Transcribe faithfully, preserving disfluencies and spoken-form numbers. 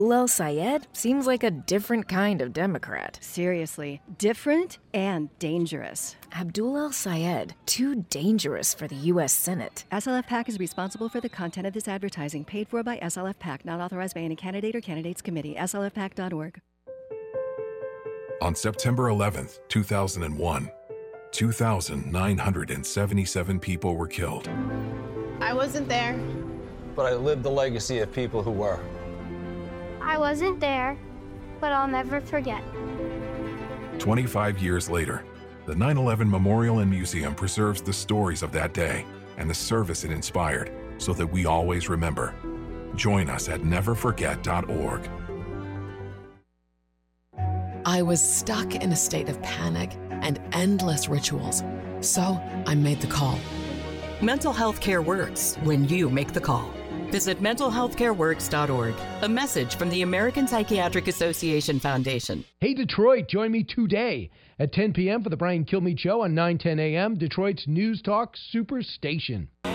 Abdul El-Sayed seems like a different kind of Democrat. Seriously, different and dangerous. Abdul El-Sayed, too dangerous for the U S Senate. S L F PAC is responsible for the content of this advertising, paid for by S L F PAC, not authorized by any candidate or candidates committee. S L F PAC dot org. On September eleventh, two thousand one, two thousand nine hundred seventy-seven people were killed. I wasn't there. But I lived the legacy of people who were. I wasn't there, but I'll never forget. twenty-five years later, the nine eleven Memorial and Museum preserves the stories of that day and the service it inspired so that we always remember. Join us at never forget dot org. I was stuck in a state of panic and endless rituals, so I made the call. Mental health care works when you make the call. Visit mental health care works dot org. A message from the American Psychiatric Association Foundation. Hey, Detroit, join me today at ten p.m. for the Brian Kilmeade Show on nine ten a.m., Detroit's News Talk Superstation.